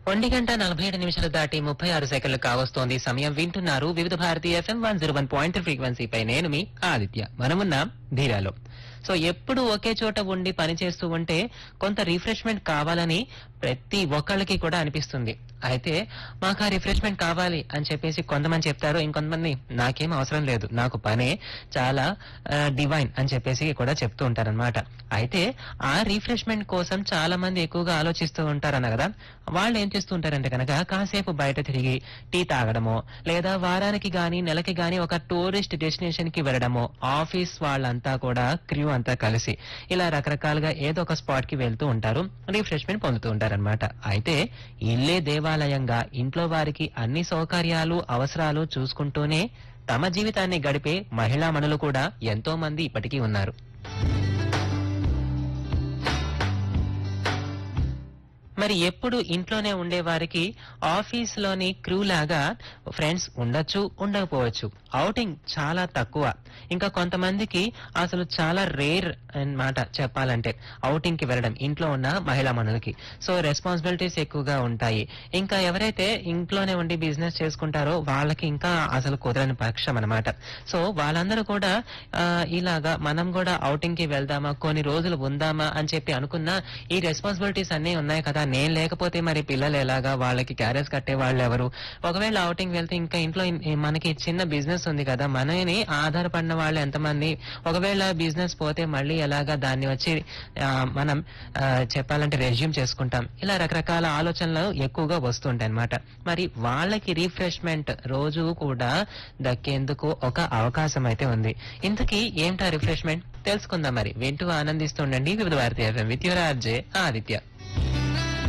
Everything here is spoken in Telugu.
1:47 దాటి 36 సెకండ్లు కావస్తోంది. సమయం వింటున్నారు వివిధ భారతి FM 101.3 ఫ్రీక్వెన్సీపై. నేను మీ ఆదిత్య. మనమున్నాం ధీరాలో. సో ఎప్పుడు ఒకే చోట ఉండి పని చేస్తూ ఉంటే కొంత రిఫ్రెష్మెంట్ కావాలని ప్రతి ఒక్కళ్ళకి కూడా అనిపిస్తుంది. అయితే మాకు ఆ రిఫ్రెష్మెంట్ కావాలి అని చెప్పేసి కొంతమంది చెప్తారు, ఇంకొంతమంది నాకేం అవసరం లేదు, నాకు పనే చాలా డివైన్ అని చెప్పేసి కూడా చెప్తూ ఉంటారనమాట. అయితే ఆ రిఫ్రెష్మెంట్ కోసం చాలా మంది ఎక్కువగా ఆలోచిస్తూ ఉంటారన్న కదా. వాళ్ళు ఏం చేస్తూ ఉంటారంటే కనుక కాసేపు బయట తిరిగి టీ తాగడమో, లేదా వారానికి గాని నెలకి గాని ఒక టూరిస్ట్ డెస్టినేషన్ కి వెళ్ళడమో, ఆఫీస్ వాళ్ళంతా కూడా క్రూ అంతా కలిసి ఇలా రకరకాలుగా ఏదో ఒక స్పాట్ కి వెళ్తూ ఉంటారు, రిఫ్రెష్మెంట్ పొందుతూ ఉంటారనమాట. అయితే ఇల్లే దేవాలయంగా ఇంట్లో వారికి అన్ని సౌకర్యాలు అవసరాలు చూసుకుంటూనే తమ జీవితాన్ని గడిపే మహిళామణులు కూడా ఎంతో మంది ఇప్పటికీ ఉన్నారు. మరి ఎప్పుడు ఇంట్లోనే ఉండే వారికి ఆఫీస్ లోని క్రూ లాగా ఫ్రెండ్స్ ఉండొచ్చు, ఉండకపోవచ్చు. ఔటింగ్ చాలా తక్కువ. ఇంకా కొంతమందికి అసలు చాలా రేర్ అన్నమాట చెప్పాలంటే ఔటింగ్ కి వెళ్ళడం ఇంట్లో ఉన్న మహిళా మనులకి. సో రెస్పాన్సిబిలిటీస్ ఎక్కువగా ఉంటాయి. ఇంకా ఎవరైతే ఇంట్లోనే ఉండి బిజినెస్ చేసుకుంటారో వాళ్ళకి ఇంకా అసలు కుదరని పక్షం అనమాట. సో వాళ్ళందరూ కూడా ఇలాగా మనం కూడా ఔటింగ్ కి వెళ్దామా, కొన్ని రోజులు ఉందామా అని చెప్పి అనుకున్నా ఈ రెస్పాన్సిబిలిటీస్ అన్నీ ఉన్నాయి కదా, నేను లేకపోతే మరి పిల్లలు ఎలాగా, వాళ్ళకి క్యారేజ్ కట్టే వాళ్ళు ఎవరు, ఒకవేళ ఔటింగ్ వెళ్తే ఇంకా ఇంట్లో మనకి చిన్న బిజినెస్ ఉంది కదా, మనని ఆధారపడిన వాళ్ళు ఎంతమంది, ఒకవేళ బిజినెస్ పోతే మళ్ళీ ఎలాగా దాన్ని వచ్చి మనం చెప్పాలంటే రెజ్యూమ్ చేసుకుంటాం. ఇలా రకరకాల ఆలోచనలు ఎక్కువగా వస్తుంటాయి అన్నమాట. మరి వాళ్ళకి రిఫ్రెష్మెంట్ రోజు కూడా దక్కేందుకు ఒక అవకాశం అయితే ఉంది. ఇంతకీ ఏమిటా రిఫ్రెష్మెంట్ తెలుసుకుందాం. మరి వింటూ ఆనందిస్తుండండి వివిధ Bharati FM with your RJ Aditya.